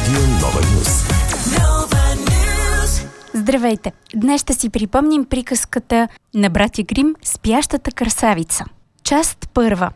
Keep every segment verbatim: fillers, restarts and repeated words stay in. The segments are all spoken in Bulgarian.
Радио Нова Нюз. Здравейте! Днес ще си припомним приказката на братя Грим «Спящата красавица». Част първа.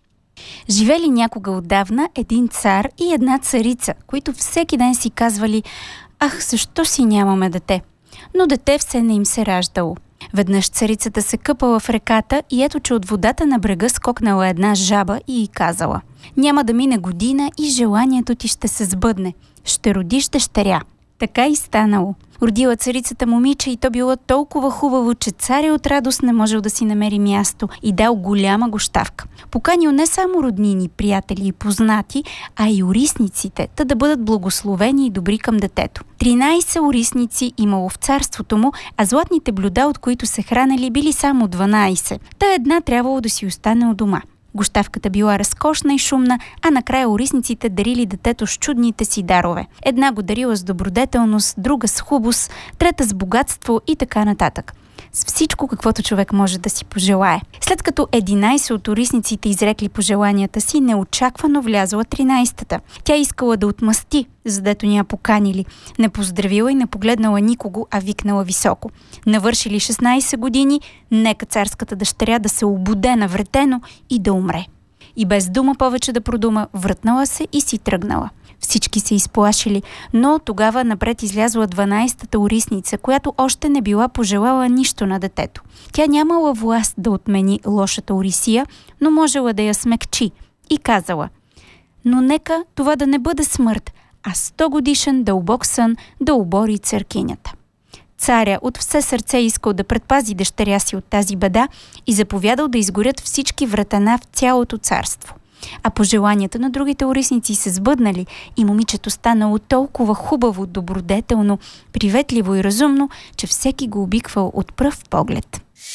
Живели някога отдавна един цар и една царица, които всеки ден си казвали: «Ах, защо си нямаме дете?» Но дете все не им се раждало. Веднъж царицата се къпала в реката и ето, че от водата на брега скокнала една жаба и й казала: «Няма да мине година и желанието ти ще се сбъдне. Ще родиш дъщеря». Така и станало. Родила царицата момиче и то било толкова хубаво, че царя от радост не можел да си намери място и дал голяма гощавка. Поканил не само роднини, приятели и познати, а и орисниците, та да бъдат благословени и добри към детето. тринайсет орисници имало в царството му, а златните блюда, от които се хранели, били само дванайсет. Та една трябвало да си остане у дома. Гощавката била разкошна и шумна, а накрая орисниците дарили детето с чудните си дарове. Една го дарила с добродетелност, друга с хубост, трета с богатство и така нататък. С всичко, каквото човек може да си пожелае. След като единайсет от орисниците изрекли пожеланията си, неочаквано влязла тринайсетата. Тя искала да отмъсти, задето ни я поканили. Не поздравила и не погледнала никого, а викнала високо: навършили шестнайсет години, нека царската дъщеря да се обуде навретено и да умре. И без дума повече да продума, врътнала се и си тръгнала. Всички се изплашили, но тогава напред излязла дванайсетата орисница, която още не била пожелала нищо на детето. Тя нямала власт да отмени лошата орисия, но можела да я смекчи и казала: «Но нека това да не бъде смърт, а сто годишен дълбок сън да обори църкинята». Царя от все сърце искал да предпази дъщеря си от тази беда и заповядал да изгорят всички вратана в цялото царство. А пожеланията на другите орисници се сбъднали и момичето станало толкова хубаво, добродетелно, приветливо и разумно, че всеки го обиквал от пръв поглед.